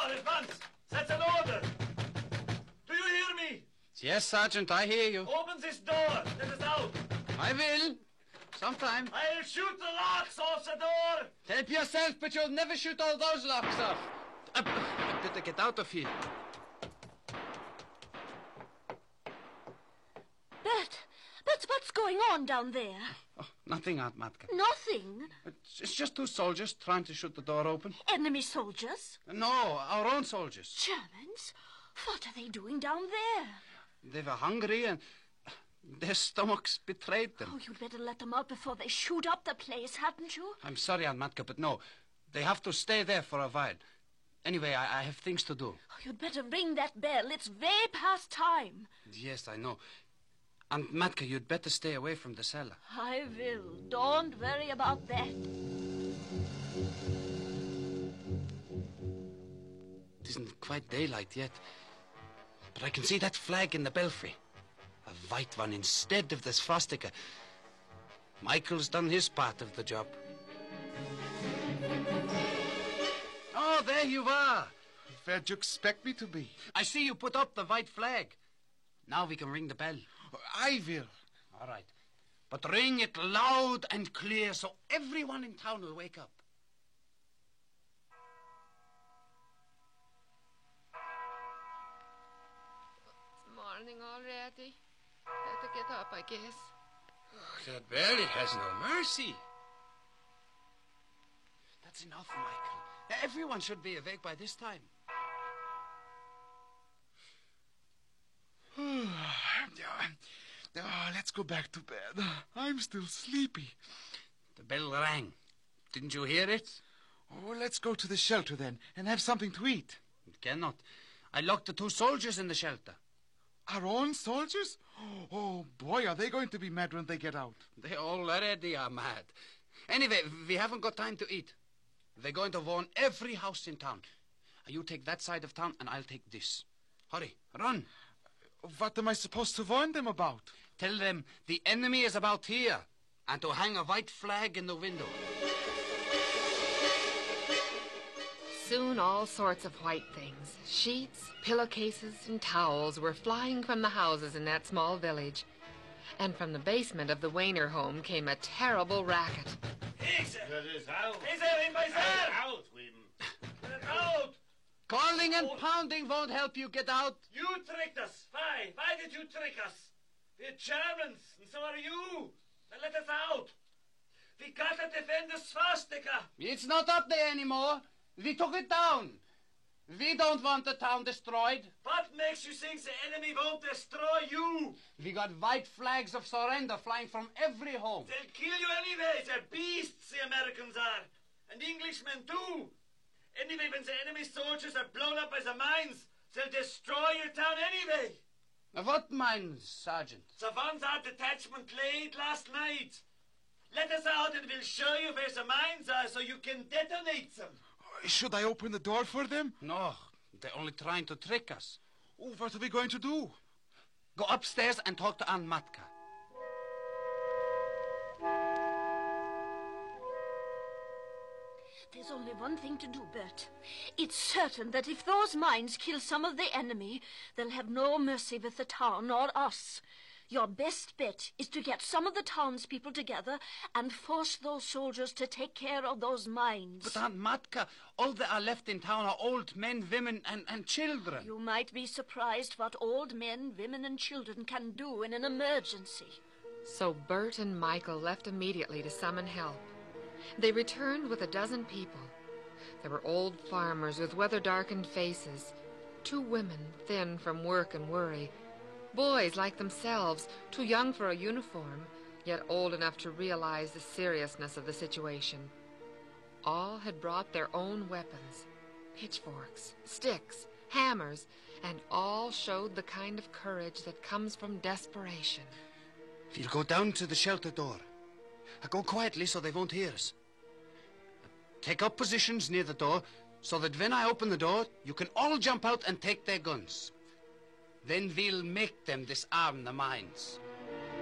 door at once. That's an order. Do you hear me? Yes, Sergeant, I hear you. Open this door. Let us out. I will. Sometime. I'll shoot the locks off the door. Help yourself, but you'll never shoot all those locks off. I better get out of here. Bert, what's going on down there? Oh, nothing, Aunt Matka. Nothing. It's just two soldiers trying to shoot the door open. Enemy soldiers? No, our own soldiers. Germans? What are they doing down there? They were hungry and their stomachs betrayed them. Oh, you'd better let them out before they shoot up the place, hadn't you? I'm sorry, Aunt Matka, but no. They have to stay there for a while. Anyway, I have things to do. Oh, you'd better ring that bell. It's way past time. Yes, I know. Aunt Matka, you'd better stay away from the cellar. I will. Don't worry about that. It isn't quite daylight yet, but I can see that flag in the belfry. A white one instead of the swastika. Michael's done his part of the job. Oh, there you are. Where'd you expect me to be? I see you put up the white flag. Now we can ring the bell. I will. All right. But ring it loud and clear so everyone in town will wake up. It's morning already. Better get up, I guess. Oh, that bell, it has no mercy. That's enough, Michael. Everyone should be awake by this time. Let's go back to bed. I'm still sleepy. The bell rang. Didn't you hear it? Oh, let's go to the shelter then and have something to eat. It cannot. I locked the two soldiers in the shelter. Our own soldiers? Oh, boy, are they going to be mad when they get out. They already are mad. Anyway, we haven't got time to eat. They're going to warn every house in town. You take that side of town and I'll take this. Hurry, run. What am I supposed to warn them about? Tell them the enemy is about here and to hang a white flag in the window. Soon all sorts of white things, sheets, pillowcases, and towels were flying from the houses in that small village. And from the basement of the Wayner home came a terrible racket. That is out. Is there anybody there? Out, Whedon. Get out. Calling and pounding won't help you get out. You tricked us. Why? Why did you trick us? We're Germans, and so are you. Now let us out. We gotta defend the swastika. It's not up there anymore. We took it down. We don't want the town destroyed. What makes you think the enemy won't destroy you? We got white flags of surrender flying from every home. They'll kill you anyway. They're beasts, the Americans are. And Englishmen too. Anyway, when the enemy soldiers are blown up by the mines, they'll destroy your town anyway. What mines, Sergeant? The ones our detachment laid last night. Let us out and we'll show you where the mines are so you can detonate them. Should I open the door for them? No, they're only trying to trick us. Oh, what are we going to do? Go upstairs and talk to Aunt Matka. There's only one thing to do, Bert. It's certain that if those mines kill some of the enemy, they'll have no mercy with the town or us. Your best bet is to get some of the townspeople together and force those soldiers to take care of those mines. But Aunt Matka, all that are left in town are old men, women, and children. You might be surprised what old men, women, and children can do in an emergency. So Bert and Michael left immediately to summon help. They returned with 12 people. There were old farmers with weather-darkened faces, 2 women, thin from work and worry, boys like themselves, too young for a uniform, yet old enough to realize the seriousness of the situation. All had brought their own weapons, pitchforks, sticks, hammers, and all showed the kind of courage that comes from desperation. We'll go down to the shelter door. Go quietly so they won't hear us. Take up positions near the door so that when I open the door, you can all jump out and take their guns. Then we'll make them disarm the mines.